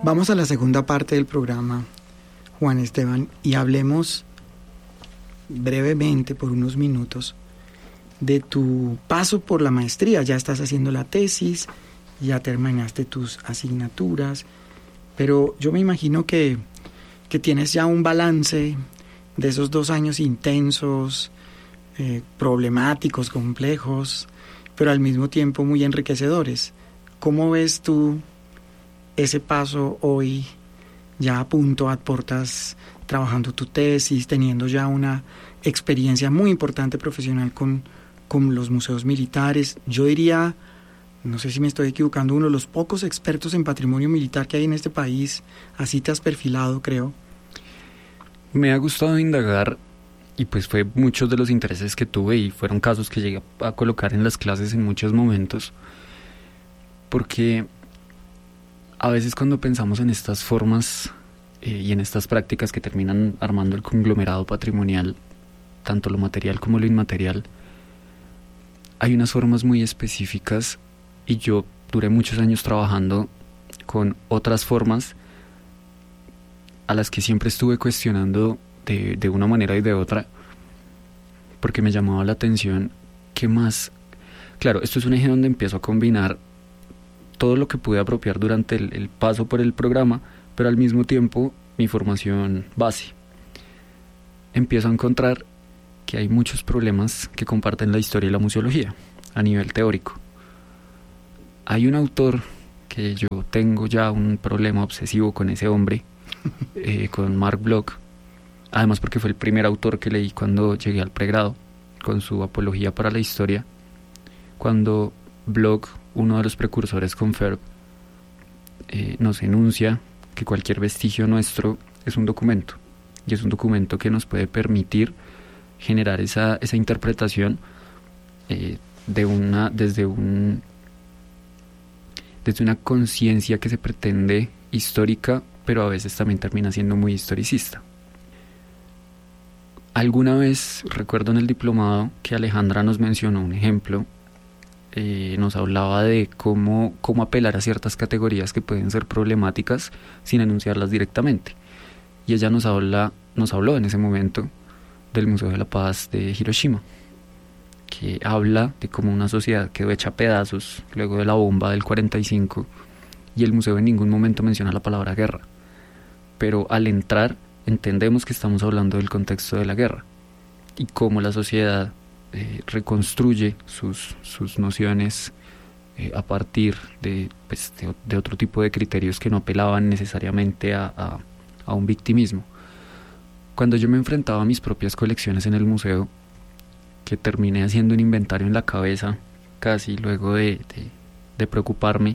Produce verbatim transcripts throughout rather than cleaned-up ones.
Vamos a la segunda parte del programa, Juan Esteban, y hablemos brevemente, por unos minutos, de tu paso por la maestría. Ya estás haciendo la tesis, ya terminaste tus asignaturas, pero yo me imagino que, que tienes ya un balance de esos dos años intensos, eh, problemáticos, complejos, pero al mismo tiempo muy enriquecedores. ¿Cómo ves tú ese paso hoy, ya a punto, a portas, trabajando tu tesis, teniendo ya una experiencia muy importante profesional con, con los museos militares? Yo diría, no sé si me estoy equivocando, uno de los pocos expertos en patrimonio militar que hay en este país. Así te has perfilado, creo. Me ha gustado indagar, y pues fue muchos de los intereses que tuve y fueron casos que llegué a colocar en las clases en muchos momentos, porque a veces cuando pensamos en estas formas eh, y en estas prácticas que terminan armando el conglomerado patrimonial, tanto lo material como lo inmaterial, hay unas formas muy específicas, y yo duré muchos años trabajando con otras formas a las que siempre estuve cuestionando de, de una manera y de otra, porque me llamaba la atención qué más. Claro, esto es un eje donde empiezo a combinar todo lo que pude apropiar durante el, el paso por el programa, pero al mismo tiempo mi formación base. Empiezo a encontrar que hay muchos problemas que comparten la historia y la museología a nivel teórico. Hay un autor que yo tengo ya un problema obsesivo con ese hombre, eh, con Mark Bloch, además porque fue el primer autor que leí cuando llegué al pregrado, con su Apología para la Historia, cuando Bloch, uno de los precursores con Ferb, eh, nos enuncia que cualquier vestigio nuestro es un documento, y es un documento que nos puede permitir generar esa, esa interpretación eh, de una, desde un desde una conciencia que se pretende histórica, pero a veces también termina siendo muy historicista. Alguna vez, recuerdo en el diplomado, que Alejandra nos mencionó un ejemplo, eh, nos hablaba de cómo, cómo apelar a ciertas categorías que pueden ser problemáticas sin enunciarlas directamente. Y ella nos, habla, nos habló en ese momento del Museo de la Paz de Hiroshima, que habla de cómo una sociedad quedó hecha a pedazos luego de la bomba del cuarenta y cinco, y el museo en ningún momento menciona la palabra guerra, pero al entrar entendemos que estamos hablando del contexto de la guerra y cómo la sociedad eh, reconstruye sus, sus nociones eh, a partir de, pues, de, de otro tipo de criterios que no apelaban necesariamente a, a, a un victimismo. Cuando yo me enfrentaba a mis propias colecciones en el museo, que terminé haciendo un inventario en la cabeza casi luego de, de, de preocuparme,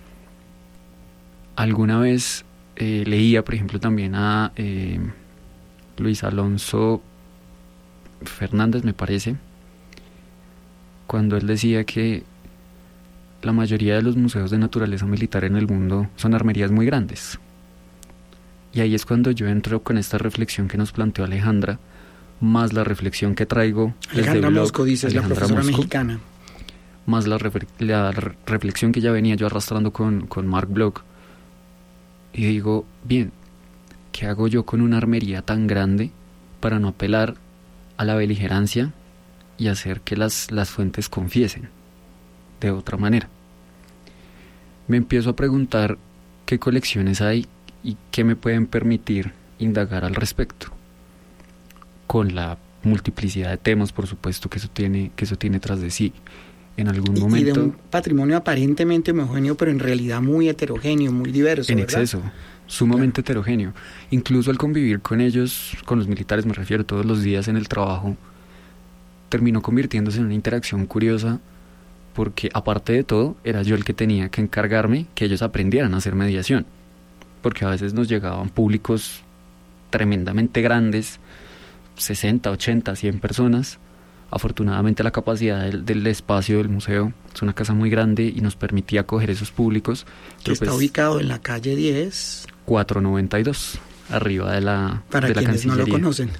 alguna vez eh, leía, por ejemplo, también a eh, Luis Alonso Fernández, me parece, cuando él decía que la mayoría de los museos de naturaleza militar en el mundo son armerías muy grandes. Y ahí es cuando yo entro con esta reflexión que nos planteó Alejandra, más la reflexión que traigo Alejandra Mosco, dices, la profesora Mosco, mexicana, más la, re- la re- reflexión que ya venía yo arrastrando con, con Mark Bloch, y digo, bien, ¿qué hago yo con una armería tan grande para no apelar a la beligerancia y hacer que las, las fuentes confiesen de otra manera? Me empiezo a preguntar qué colecciones hay y qué me pueden permitir indagar al respecto, con la multiplicidad de temas, por supuesto, que eso tiene, que eso tiene tras de sí. En algún y, momento... Y de un patrimonio aparentemente homogéneo, pero en realidad muy heterogéneo, muy diverso, En ¿verdad? exceso, sumamente claro. heterogéneo. Incluso al convivir con ellos, con los militares me refiero, todos los días en el trabajo, terminó convirtiéndose en una interacción curiosa, porque aparte de todo, era yo el que tenía que encargarme que ellos aprendieran a hacer mediación, porque a veces nos llegaban públicos tremendamente grandes, sesenta, ochenta, cien personas. Afortunadamente la capacidad del, del espacio del museo es una casa muy grande y nos permitía acoger esos públicos. Que está pues, ubicado en la calle diez, cuatrocientos noventa y dos, arriba de la Para de la quienes Cancillería. No lo conocen.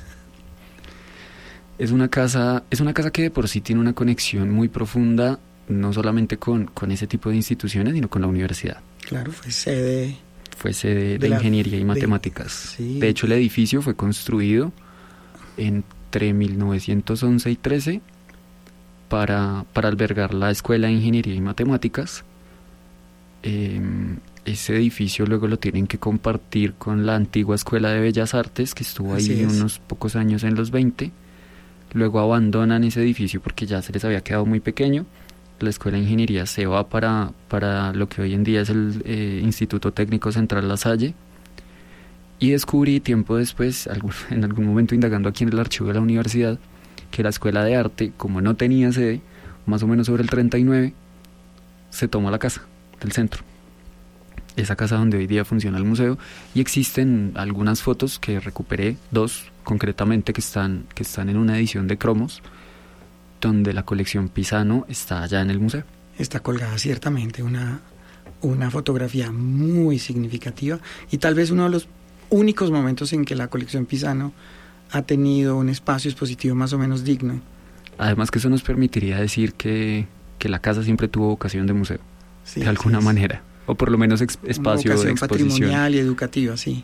Es una casa, es una casa que de por sí tiene una conexión muy profunda, no solamente con, con ese tipo de instituciones, sino con la universidad. Claro, fue sede fue sede de, de la, ingeniería y de, matemáticas. Sí. De hecho, el edificio fue construido entre mil novecientos once y trece para, para albergar la Escuela de Ingeniería y Matemáticas. Eh, ese edificio luego lo tienen que compartir con la antigua Escuela de Bellas Artes, que estuvo Así ahí es. unos pocos años en los veinte. Luego abandonan ese edificio porque ya se les había quedado muy pequeño. La Escuela de Ingeniería se va para, para lo que hoy en día es el eh, Instituto Técnico Central La Salle. Y descubrí tiempo después, algún, en algún momento indagando aquí en el archivo de la universidad, que la Escuela de Arte, como no tenía sede, más o menos sobre el treinta y nueve, se tomó la casa del centro. Esa casa donde hoy día funciona el museo, y existen algunas fotos que recuperé, dos concretamente, que están, que están en una edición de cromos, donde la colección Pisano está allá en el museo. Está colgada ciertamente una, una fotografía muy significativa, y tal vez uno de los únicos momentos en que la colección Pisano ha tenido un espacio expositivo más o menos digno. Además que eso nos permitiría decir que, que la casa siempre tuvo vocación de museo, sí, de alguna sí, manera, o por lo menos ex, espacio una de vocación exposición patrimonial y educativa, sí.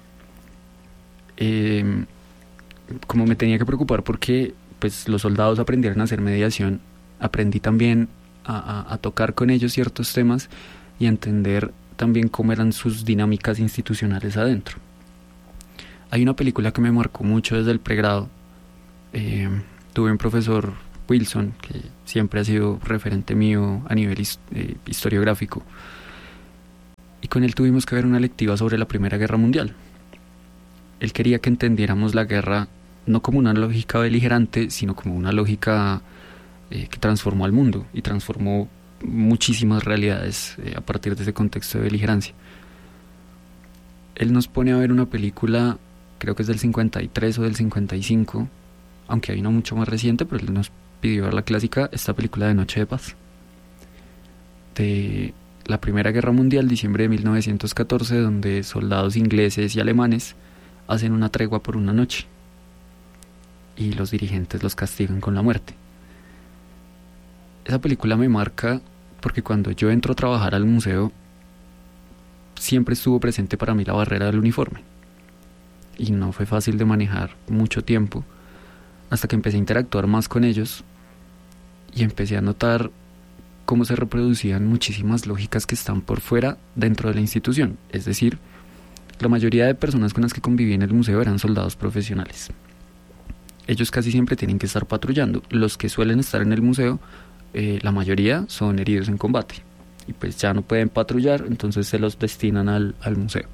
Eh, como me tenía que preocupar porque pues los soldados aprendieron a hacer mediación, aprendí también a, a, a tocar con ellos ciertos temas y a entender también cómo eran sus dinámicas institucionales adentro. Hay una película que me marcó mucho desde el pregrado. Eh, tuve un profesor, Wilson, que siempre ha sido referente mío a nivel his, eh, historiográfico, y con él tuvimos que ver una lectiva sobre la Primera Guerra Mundial. Él quería que entendiéramos la guerra no como una lógica beligerante, sino como una lógica eh, que transformó al mundo y transformó muchísimas realidades eh, a partir de ese contexto de beligerancia. Él nos pone a ver una película, creo que es del cincuenta y tres o del cincuenta y cinco, aunque hay una mucho más reciente, pero él nos pidió ver la clásica, esta película de Noche de Paz, de la Primera Guerra Mundial, diciembre de mil novecientos catorce, donde soldados ingleses y alemanes hacen una tregua por una noche y los dirigentes los castigan con la muerte. Esa película me marca porque cuando yo entro a trabajar al museo siempre estuvo presente para mí la barrera del uniforme y no fue fácil de manejar mucho tiempo hasta que empecé a interactuar más con ellos y empecé a notar cómo se reproducían muchísimas lógicas que están por fuera dentro de la institución. Es decir, la mayoría de personas con las que conviví en el museo eran soldados profesionales. Ellos casi siempre tienen que estar patrullando. Los que suelen estar en el museo, eh, la mayoría son heridos en combate y pues ya no pueden patrullar, entonces se los destinan al, al museo.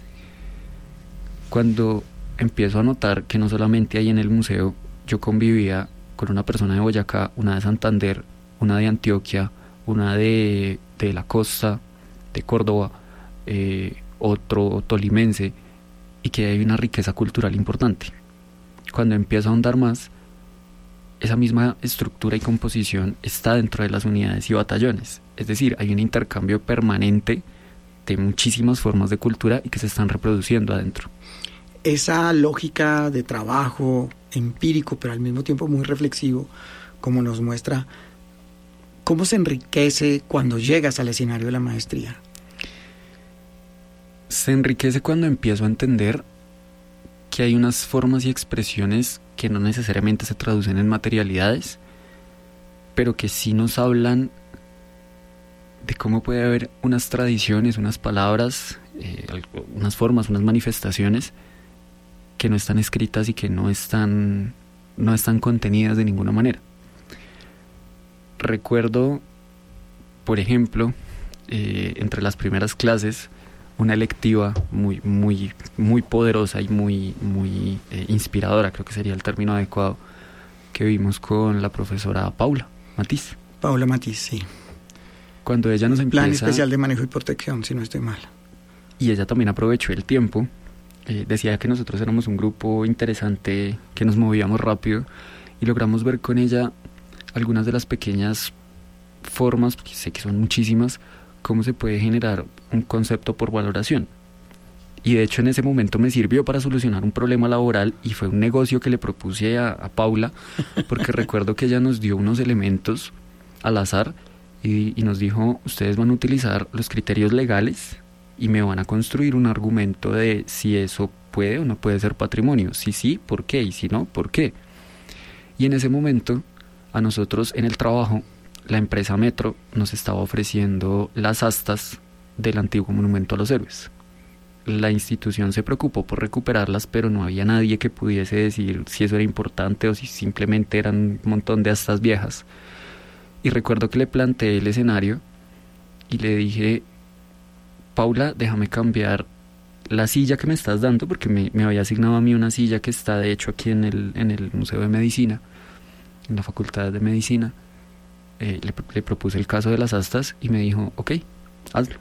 Cuando empiezo a notar que no solamente hay en el museo, yo convivía con una persona de Boyacá, una de Santander, una de Antioquia, una de, de la costa, de Córdoba, eh, otro tolimense, y que hay una riqueza cultural importante. Cuando empiezo a ahondar más, esa misma estructura y composición está dentro de las unidades y batallones. Es decir, hay un intercambio permanente de muchísimas formas de cultura y que se están reproduciendo adentro. Esa lógica de trabajo empírico, pero al mismo tiempo muy reflexivo, como nos muestra, ¿cómo se enriquece cuando llegas al escenario de la maestría? Se enriquece cuando empiezo a entender que hay unas formas y expresiones que no necesariamente se traducen en materialidades, pero que sí nos hablan de cómo puede haber unas tradiciones, unas palabras, eh, unas formas, unas manifestaciones que no están escritas y que no están, no están contenidas de ninguna manera. Recuerdo, por ejemplo, eh, entre las primeras clases, una electiva muy, muy, muy poderosa y muy, muy eh, inspiradora, creo que sería el término adecuado, que vimos con la profesora Paula Matiz. Paula Matiz, sí. Cuando ella nos empieza... Plan especial de manejo y protección, si no estoy mal. Y ella también aprovechó el tiempo. Eh, decía que nosotros éramos un grupo interesante, que nos movíamos rápido, y logramos ver con ella algunas de las pequeñas formas, porque sé que son muchísimas, cómo se puede generar un concepto por valoración. Y de hecho en ese momento me sirvió para solucionar un problema laboral y fue un negocio que le propuse a, a Paula, porque recuerdo que ella nos dio unos elementos al azar y, y nos dijo, ustedes van a utilizar los criterios legales y me van a construir un argumento de si eso puede o no puede ser patrimonio. Si sí, ¿por qué? Y si no, ¿por qué? Y en ese momento, a nosotros en el trabajo, la empresa Metro nos estaba ofreciendo las astas del antiguo monumento a los héroes. La institución se preocupó por recuperarlas, pero no había nadie que pudiese decir si eso era importante o si simplemente eran un montón de astas viejas. Y recuerdo que le planteé el escenario y le dije: Paula, déjame cambiar la silla que me estás dando, porque me, me había asignado a mí una silla que está de hecho aquí en el, en el Museo de Medicina, en la Facultad de Medicina. Eh, le, le propuse el caso de las astas y me dijo: ok, hazlo.